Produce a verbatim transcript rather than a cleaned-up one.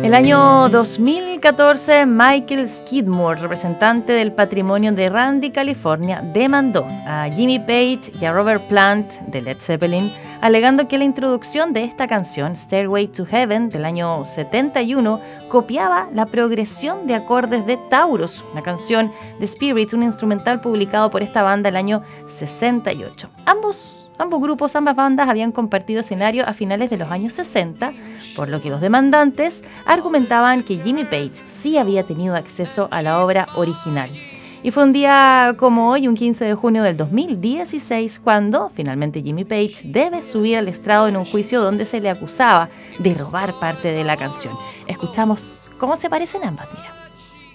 El año dos mil catorce, Michael Skidmore, representante del patrimonio de Randy, California, demandó a Jimmy Page y a Robert Plant de Led Zeppelin, alegando que la introducción de esta canción, Stairway to Heaven, del año setenta y uno, copiaba la progresión de acordes de Taurus, una canción de Spirit, un instrumental publicado por esta banda el año sesenta y ocho. Ambos Ambos grupos, ambas bandas habían compartido escenario a finales de los años sesenta, por lo que los demandantes argumentaban que Jimmy Page sí había tenido acceso a la obra original. Y fue un día como hoy, un quince de junio del dos mil dieciséis, cuando finalmente Jimmy Page debe subir al estrado en un juicio donde se le acusaba de robar parte de la canción. Escuchamos cómo se parecen ambas, mira.